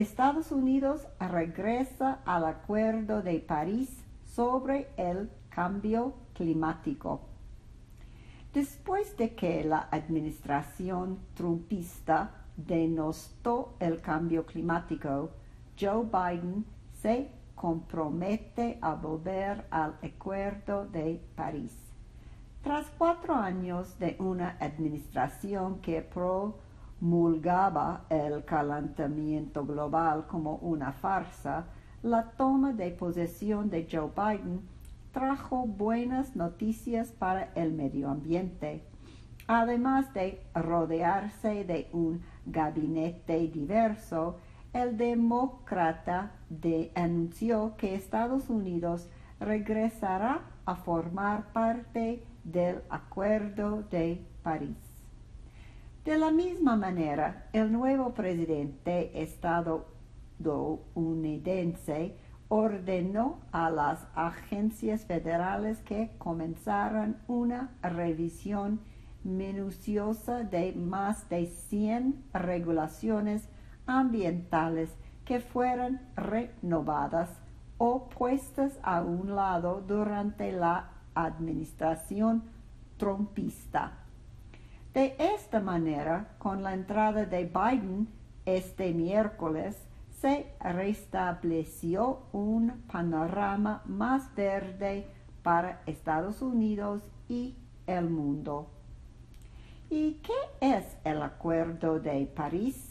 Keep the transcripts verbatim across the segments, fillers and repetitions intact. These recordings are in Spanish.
Estados Unidos regresa al Acuerdo de París sobre el cambio climático. Después de que la administración trumpista denostó el cambio climático, Joe Biden se compromete a volver al Acuerdo de París. Tras cuatro años de una administración que promulgaba el calentamiento global como una farsa, la toma de posesión de Joe Biden trajo buenas noticias para el medio ambiente. Además de rodearse de un gabinete diverso, el demócrata de, anunció que Estados Unidos regresará a formar parte del Acuerdo de París. De la misma manera, el nuevo presidente estadounidense ordenó a las agencias federales que comenzaran una revisión minuciosa de más de cien regulaciones ambientales que fueran renovadas o puestas a un lado durante la administración trumpista. De esta manera, con la entrada de Biden este miércoles, se restableció un panorama más verde para Estados Unidos y el mundo. ¿Y qué es el Acuerdo de París?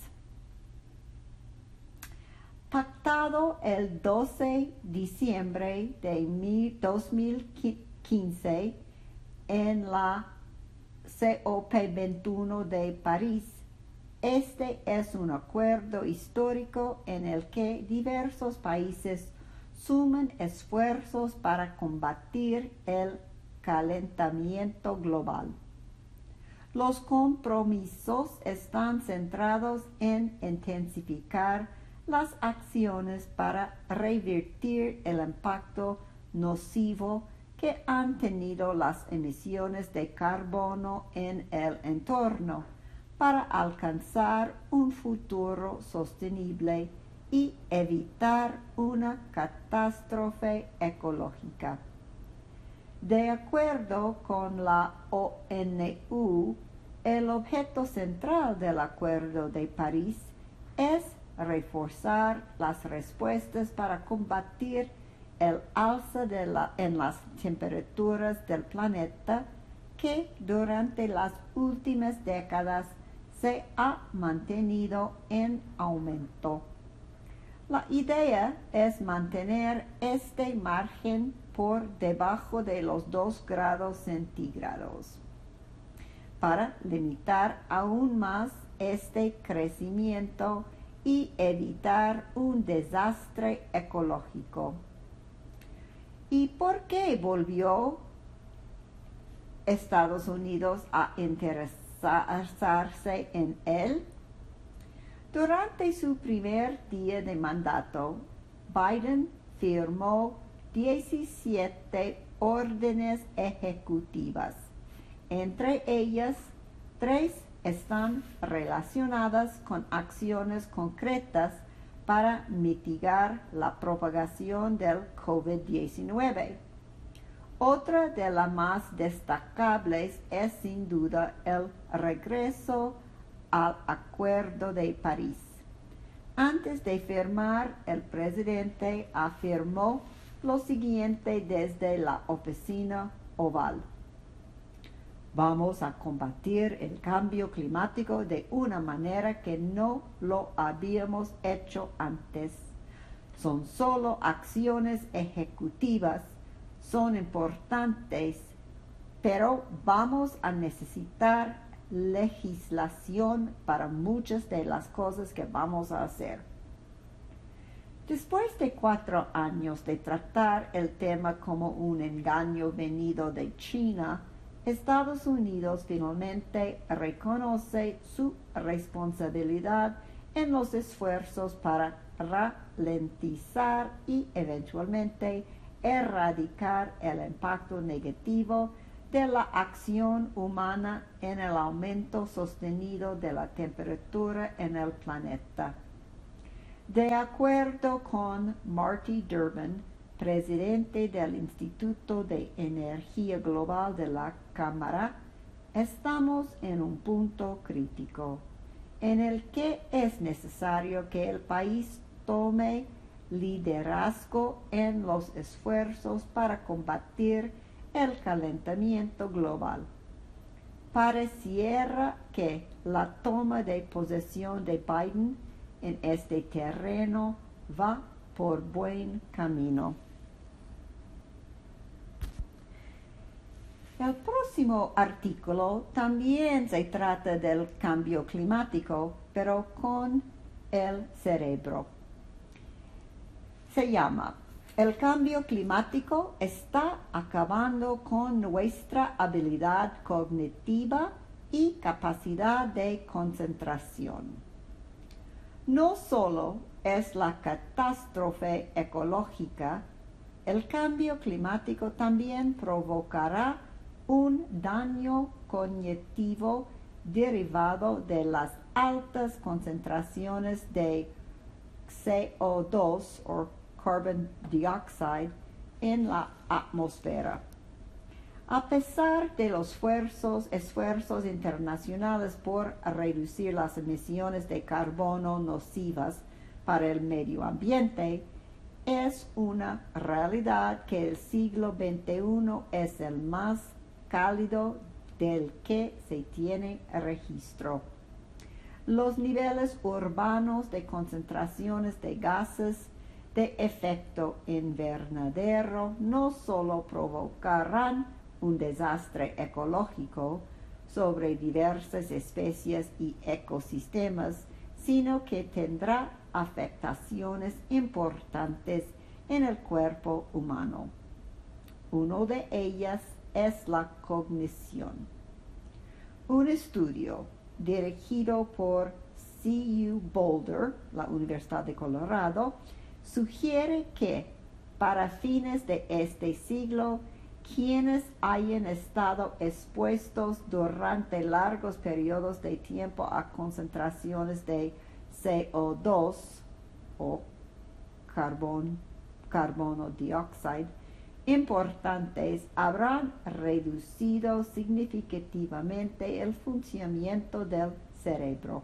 Pactado el doce de diciembre de dos mil quince en la COP veintiuno de París. Este es un acuerdo histórico en el que diversos países suman esfuerzos para combatir el calentamiento global. Los compromisos están centrados en intensificar las acciones para revertir el impacto nocivo que han tenido las emisiones de carbono en el entorno, para alcanzar un futuro sostenible y evitar una catástrofe ecológica. De acuerdo con la ONU, el objeto central del Acuerdo de París es reforzar las respuestas para combatir el alza de la, en las temperaturas del planeta que durante las últimas décadas se ha mantenido en aumento. La idea es mantener este margen por debajo de los dos grados centígrados para limitar aún más este crecimiento y evitar un desastre ecológico. ¿Y por qué volvió Estados Unidos a interesarse en él? Durante su primer día de mandato, Biden firmó diecisiete órdenes ejecutivas. Entre ellas, tres están relacionadas con acciones concretas para mitigar la propagación del COVID diecinueve. Otra de las más destacables es sin duda el regreso al Acuerdo de París. Antes de firmar, el presidente afirmó lo siguiente desde la oficina Oval: vamos a combatir el cambio climático de una manera que no lo habíamos hecho antes. Son solo acciones ejecutivas, son importantes, pero vamos a necesitar legislación para muchas de las cosas que vamos a hacer. Después de cuatro años de tratar el tema como un engaño venido de China, Estados Unidos finalmente reconoce su responsabilidad en los esfuerzos para ralentizar y eventualmente erradicar el impacto negativo de la acción humana en el aumento sostenido de la temperatura en el planeta. De acuerdo con Marty Durbin, presidente del Instituto de Energía Global de la Cámara, estamos en un punto crítico en el que es necesario que el país tome liderazgo en los esfuerzos para combatir el calentamiento global. Pareciera que la toma de posesión de Biden en este terreno va por buen camino. El próximo artículo también se trata del cambio climático, pero con el cerebro. Se llama "El cambio climático está acabando con nuestra habilidad cognitiva y capacidad de concentración". No solo es la catástrofe ecológica, el cambio climático también provocará un daño cognitivo derivado de las altas concentraciones de C O dos o carbon dioxide en la atmósfera. A pesar de los esfuerzos, esfuerzos internacionales por reducir las emisiones de carbono nocivas para el medio ambiente, es una realidad que el siglo veintiuno es el más cálido del que se tiene registro. Los niveles urbanos de concentraciones de gases de efecto invernadero no solo provocarán un desastre ecológico sobre diversas especies y ecosistemas, sino que tendrá afectaciones importantes en el cuerpo humano. Una de ellas es la cognición. Un estudio dirigido por C U Boulder, la Universidad de Colorado, sugiere que para fines de este siglo, quienes hayan estado expuestos durante largos periodos de tiempo a concentraciones de C O dos o carbón, carbono dióxido importantes habrán reducido significativamente el funcionamiento del cerebro,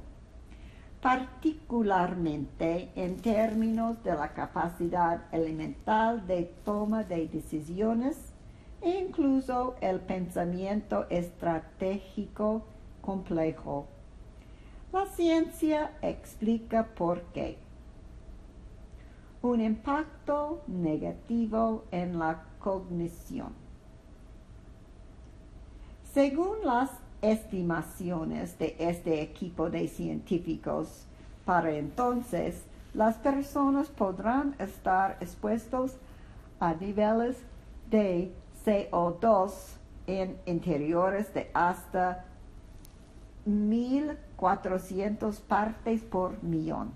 particularmente en términos de la capacidad elemental de toma de decisiones e incluso el pensamiento estratégico complejo. La ciencia explica por qué. Un impacto negativo en la cognición. Según las estimaciones de este equipo de científicos, para entonces las personas podrán estar expuestos a niveles de C O dos en interiores de hasta mil cuatrocientas partes por millón.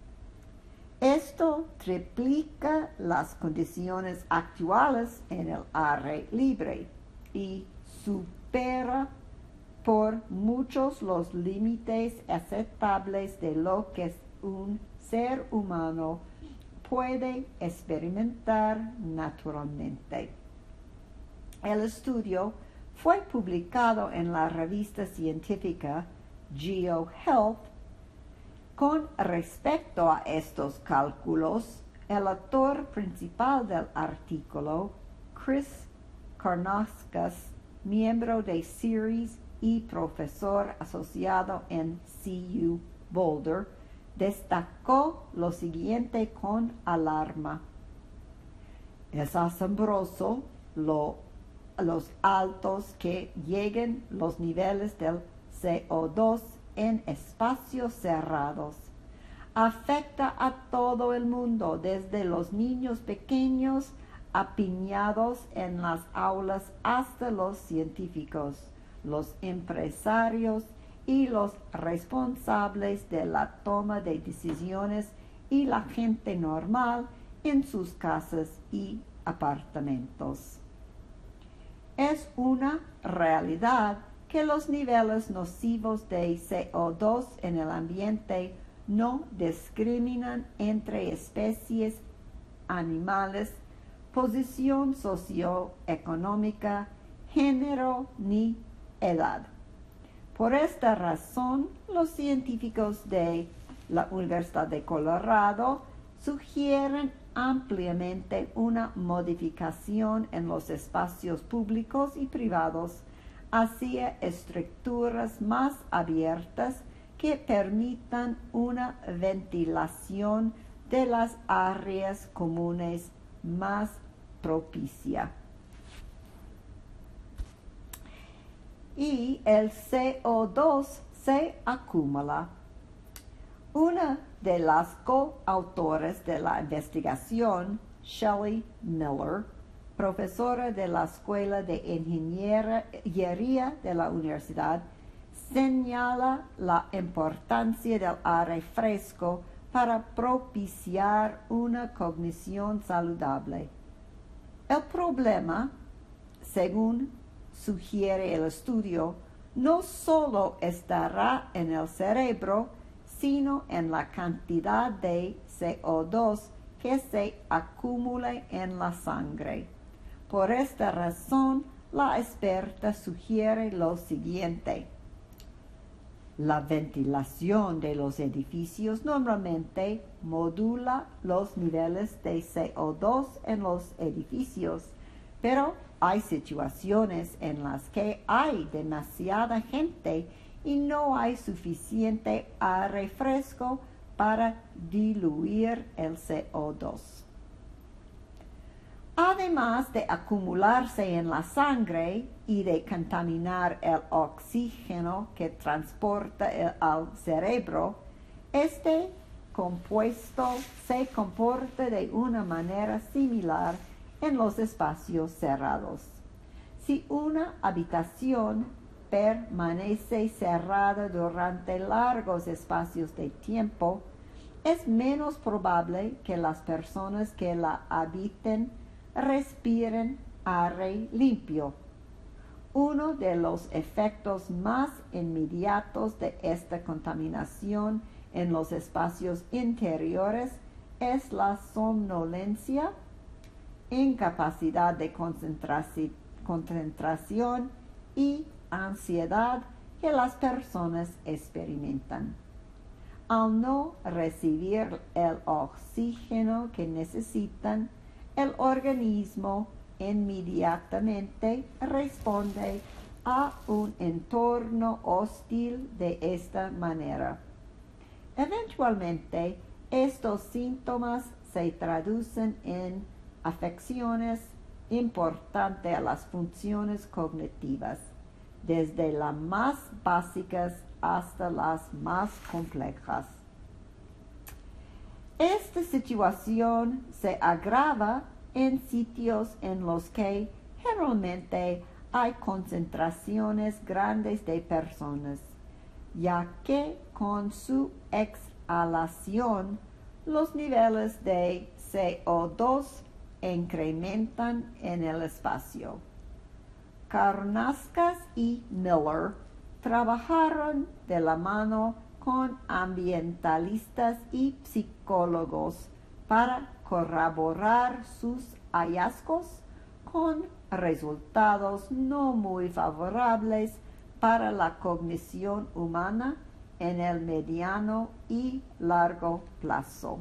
Esto triplica las condiciones actuales en el aire libre y supera por muchos los límites aceptables de lo que un ser humano puede experimentar naturalmente. El estudio fue publicado en la revista científica GeoHealth. Con respecto a estos cálculos, el autor principal del artículo, Chris Karnauskas, miembro de CERES y profesor asociado en C U Boulder, destacó lo siguiente con alarma. Es asombroso lo, los altos que lleguen los niveles del C O dos en espacios cerrados. Afecta a todo el mundo, desde los niños pequeños apiñados en las aulas hasta los científicos, los empresarios y los responsables de la toma de decisiones y la gente normal en sus casas y apartamentos. Es una realidad que los niveles nocivos de C O dos en el ambiente no discriminan entre especies animales, posición socioeconómica, género ni edad. Por esta razón, los científicos de la Universidad de Colorado sugieren ampliamente una modificación en los espacios públicos y privados hacia estructuras más abiertas que permitan una ventilación de las áreas comunes más propicia. Y el C O dos se acumula. Una de las coautores de la investigación, Shelley Miller, profesora de la Escuela de Ingeniería de la Universidad, señala la importancia del aire fresco para propiciar una cognición saludable. El problema, según sugiere el estudio, no solo estará en el cerebro, sino en la cantidad de C O dos que se acumule en la sangre. Por esta razón, la experta sugiere lo siguiente. La ventilación de los edificios normalmente modula los niveles de C O dos en los edificios, pero hay situaciones en las que hay demasiada gente y no hay suficiente aire fresco para diluir el C O dos. Además de acumularse en la sangre y de contaminar el oxígeno que transporta el, al cerebro, este compuesto se comporta de una manera similar en los espacios cerrados. Si una habitación permanece cerrada durante largos espacios de tiempo, es menos probable que las personas que la habiten respiren aire limpio. Uno de los efectos más inmediatos de esta contaminación en los espacios interiores es la somnolencia, incapacidad de concentración y ansiedad que las personas experimentan. Al no recibir el oxígeno que necesitan, el organismo inmediatamente responde a un entorno hostil de esta manera. Eventualmente, estos síntomas se traducen en afecciones importantes a las funciones cognitivas, desde las más básicas hasta las más complejas. Esta situación se agrava en sitios en los que generalmente hay concentraciones grandes de personas, ya que con su exhalación los niveles de C O dos incrementan en el espacio. Karnauskas y Miller trabajaron de la mano con ambientalistas y psicólogos para corroborar sus hallazgos con resultados no muy favorables para la cognición humana en el mediano y largo plazo.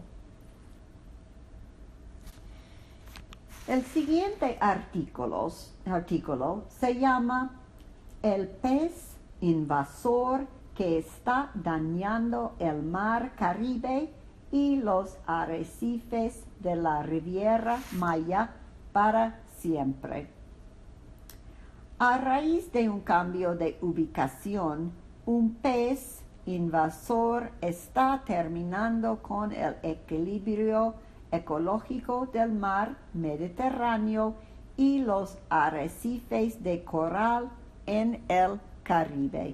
El siguiente artículo, artículo se llama El pez invasor que está dañando el mar Caribe y los arrecifes de la Riviera Maya para siempre. A raíz de un cambio de ubicación, un pez invasor está terminando con el equilibrio ecológico del mar Mediterráneo y los arrecifes de coral en el Caribe.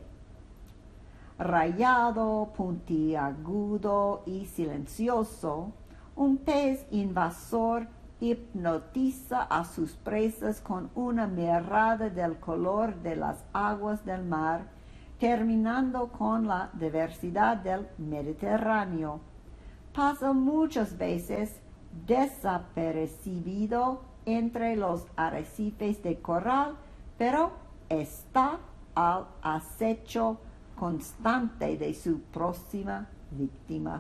Rayado, puntiagudo y silencioso, un pez invasor hipnotiza a sus presas con una mirada del color de las aguas del mar terminando con la diversidad del Mediterráneo. Pasa muchas veces desapercibido entre los arrecifes de coral, pero está al acecho constante de su próxima víctima.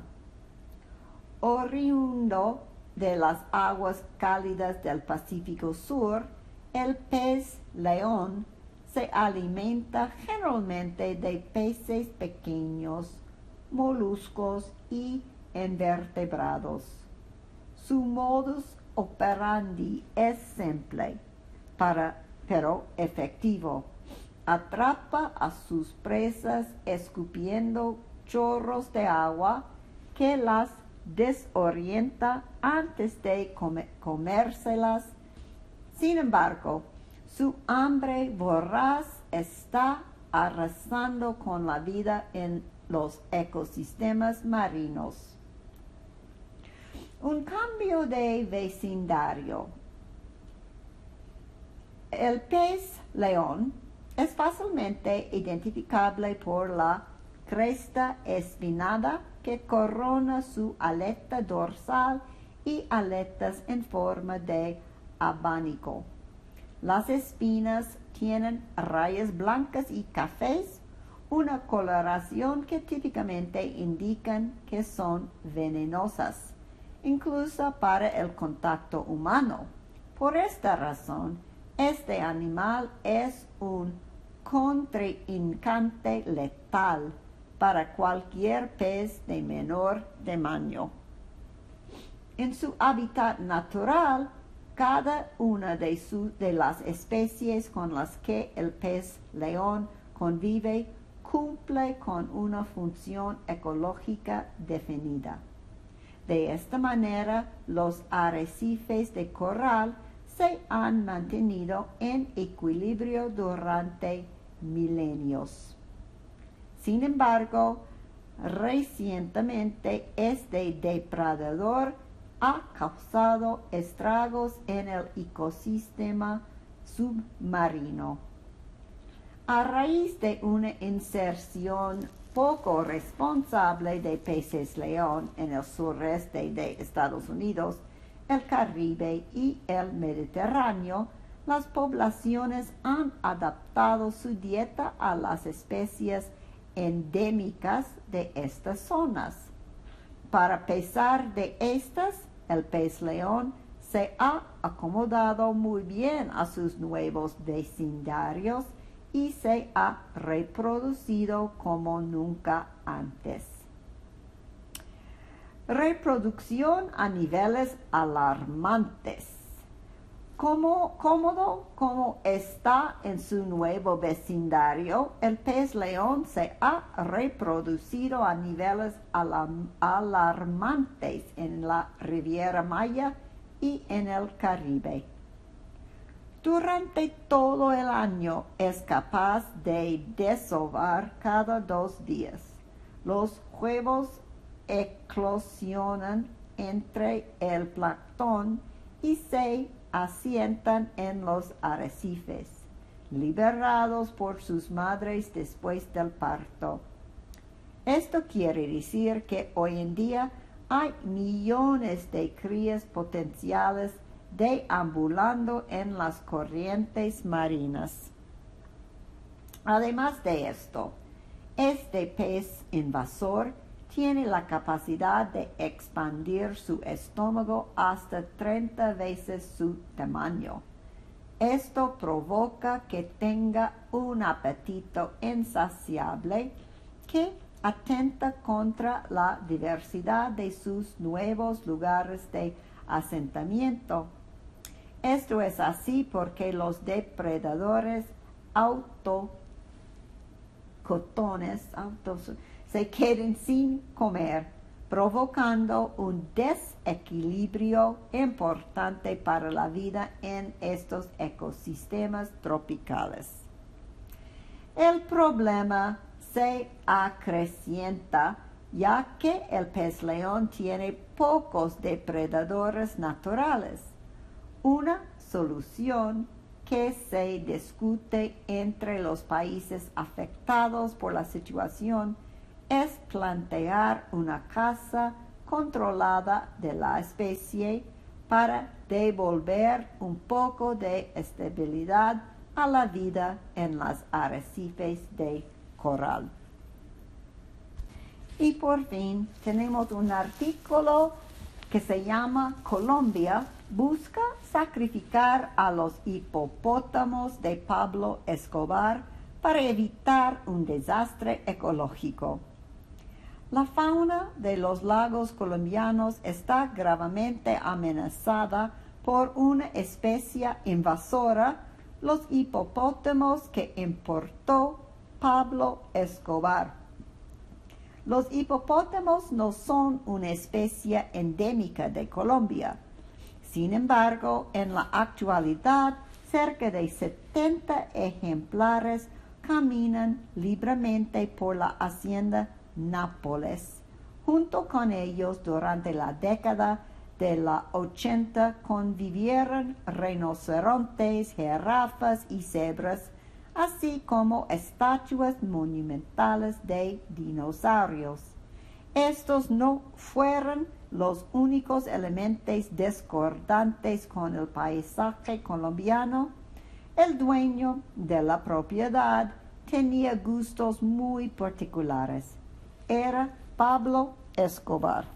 Oriundo de las aguas cálidas del Pacífico Sur, el pez león se alimenta generalmente de peces pequeños, moluscos y invertebrados. Su modus operandi es simple, para, pero efectivo. Atrapa a sus presas escupiendo chorros de agua que las desorienta antes de come- comérselas. Sin embargo, su hambre voraz está arrasando con la vida en los ecosistemas marinos. Un cambio de vecindario. El pez león es fácilmente identificable por la cresta espinada que corona su aleta dorsal y aletas en forma de abanico. Las espinas tienen rayas blancas y cafés, una coloración que típicamente indican que son venenosas, incluso para el contacto humano. Por esta razón, este animal es un contrincante letal para cualquier pez de menor tamaño. En su hábitat natural, cada una de, su, de las especies con las que el pez león convive cumple con una función ecológica definida. De esta manera, los arrecifes de coral se han mantenido en equilibrio durante milenios. Sin embargo, recientemente este depredador ha causado estragos en el ecosistema submarino. A raíz de una inserción poco responsable de peces león en el sureste de Estados Unidos, el Caribe y el Mediterráneo, las poblaciones han adaptado su dieta a las especies endémicas de estas zonas. Para pesar de estas, el pez león se ha acomodado muy bien a sus nuevos vecindarios y se ha reproducido como nunca antes. Reproducción a niveles alarmantes. Como cómodo como está en su nuevo vecindario, el pez león se ha reproducido a niveles alarm- alarmantes en la Riviera Maya y en el Caribe. Durante todo el año es capaz de desovar cada dos días. Los huevos eclosionan entre el plancton y se asientan en los arrecifes, liberados por sus madres después del parto. Esto quiere decir que hoy en día hay millones de crías potenciales deambulando en las corrientes marinas. Además de esto, este pez invasor tiene la capacidad de expandir su estómago hasta treinta veces su tamaño. Esto provoca que tenga un apetito insaciable que atenta contra la diversidad de sus nuevos lugares de asentamiento. Esto es así porque los depredadores autocotones autos, se queden sin comer, provocando un desequilibrio importante para la vida en estos ecosistemas tropicales. El problema se acrecienta ya que el pez león tiene pocos depredadores naturales. Una solución que se discute entre los países afectados por la situación es plantear una caza controlada de la especie para devolver un poco de estabilidad a la vida en los arrecifes de coral. Y por fin tenemos un artículo que se llama Colombia busca sacrificar a los hipopótamos de Pablo Escobar para evitar un desastre ecológico. La fauna de los lagos colombianos está gravemente amenazada por una especie invasora, los hipopótamos que importó Pablo Escobar. Los hipopótamos no son una especie endémica de Colombia. Sin embargo, en la actualidad, cerca de setenta ejemplares caminan libremente por la hacienda Nápoles. Junto con ellos, durante la década de los ochenta, convivieron rinocerontes, jirafas y cebras, así como estatuas monumentales de dinosaurios. Estos no fueron los únicos elementos discordantes con el paisaje colombiano. El dueño de la propiedad tenía gustos muy particulares. Era Pablo Escobar.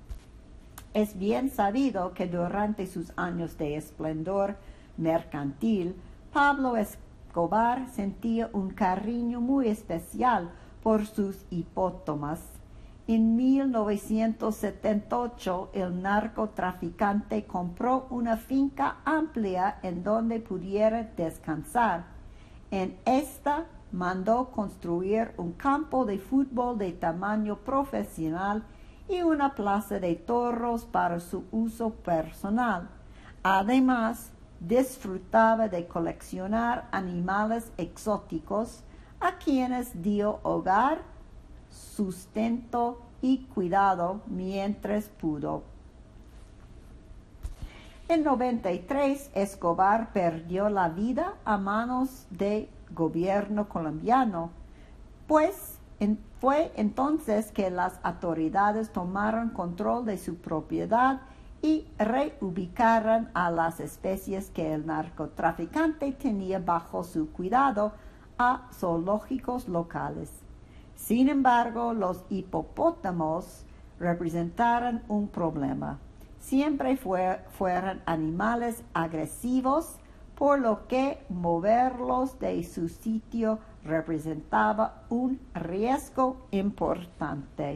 Es bien sabido que durante sus años de esplendor mercantil, Pablo Escobar sentía un cariño muy especial por sus hipopótamos. En mil novecientos setenta y ocho, el narcotraficante compró una finca amplia en donde pudiera descansar. En esta mandó construir un campo de fútbol de tamaño profesional y una plaza de toros para su uso personal. Además, disfrutaba de coleccionar animales exóticos a quienes dio hogar, sustento y cuidado mientras pudo. En noventa y tres, Escobar perdió la vida a manos del gobierno colombiano, pues en, fue entonces que las autoridades tomaron control de su propiedad y reubicaron a las especies que el narcotraficante tenía bajo su cuidado a zoológicos locales. Sin embargo, los hipopótamos representaron un problema. Siempre fue, fueron animales agresivos, por lo que moverlos de su sitio representaba un riesgo importante.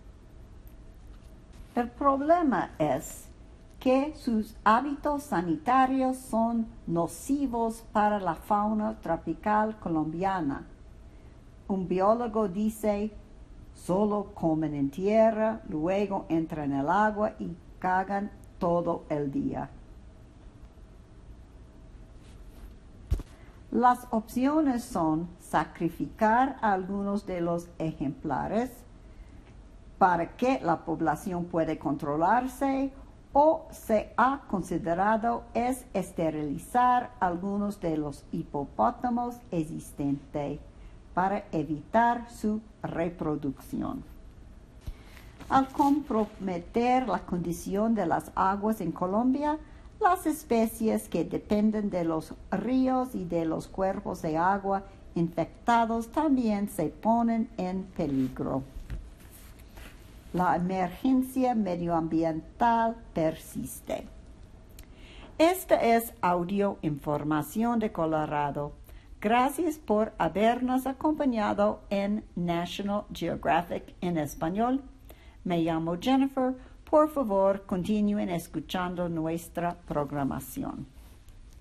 El problema es que sus hábitos sanitarios son nocivos para la fauna tropical colombiana. Un biólogo dice, solo comen en tierra, luego entran en el agua y cagan todo el día. Las opciones son sacrificar a algunos de los ejemplares para que la población pueda controlarse, o se ha considerado es esterilizar algunos de los hipopótamos existentes para evitar su reproducción. Al comprometer la condición de las aguas en Colombia, las especies que dependen de los ríos y de los cuerpos de agua infectados también se ponen en peligro. La emergencia medioambiental persiste. Esta es Audio Información de Colorado. Gracias por habernos acompañado en National Geographic en español. Me llamo Jennifer. Por favor, continúen escuchando nuestra programación.